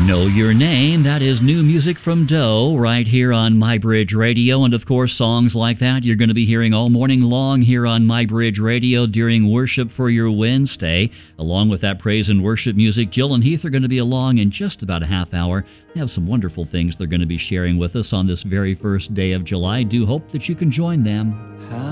Know Your Name. That is new music from Doe right here on MyBridge Radio. And of course, songs like that you're going to be hearing all morning long here on MyBridge Radio during Worship for Your Wednesday. Along with that praise and worship music, Jill and Heath are going to be along in just about a half hour. They have some wonderful things they're going to be sharing with us on this very first day of July. Do hope that you can join them.